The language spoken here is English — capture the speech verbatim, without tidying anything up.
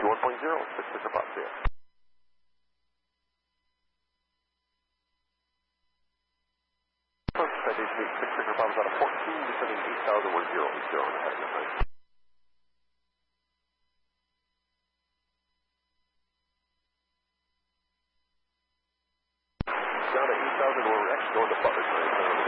one point zero, six Victor Fox, yeah. Citation eight six Victor Fox out of fourteen, descending eight thousand, we're zero, zero on the heading of nine. Down to eight thousand, we're actually going to Butler,